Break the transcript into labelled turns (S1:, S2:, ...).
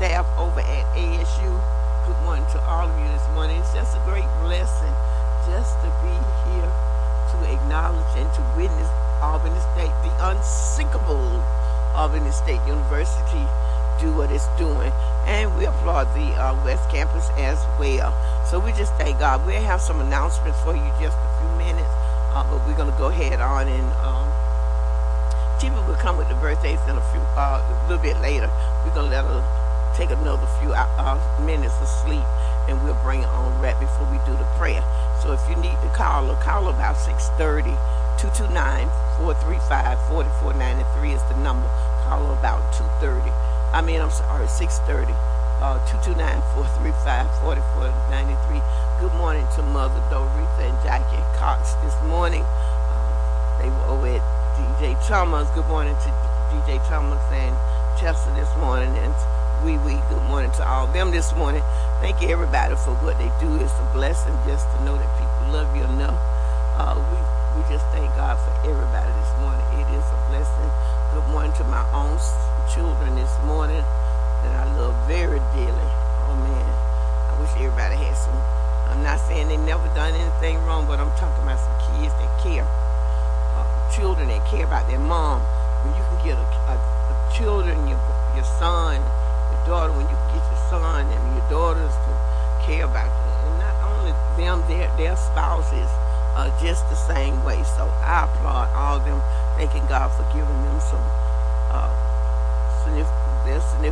S1: staff over at ASU. Good morning to all of you this morning. It's just a great blessing just to be here to acknowledge and to witness Albany State, the unsinkable Albany State University, do what it's doing. And we applaud the West Campus as well. So we just thank God. We'll have some announcements for you just a few minutes, but we're going to go ahead on and Tiffany will come with the birthdays in a little bit later. We're going to let her take another few minutes of sleep, and we'll bring it on right before we do the prayer. So if you need to call her about 6:30. 229-435-4493 is the number. Call her about 6:30. 229-435-4493. Good morning to Mother Doretha and Jackie Cox this morning. They were over at DJ Thomas. Good morning to DJ Thomas and Chester this morning, and we good morning to all of them this morning. Thank you everybody for what they do. It's a blessing just to know that people love you enough. We just thank God for everybody this morning. It is a blessing. Good morning to my own children this morning that I love very dearly. Oh man, I wish everybody had some. I'm not saying they never done anything wrong, but I'm talking about some kids that care. Children that care about their mom. When you can get a children, your son, your daughter, when you can get your son and your daughters to care about you, and not only them, their spouses, just the same way. So I applaud all of them, thanking God for giving them some significant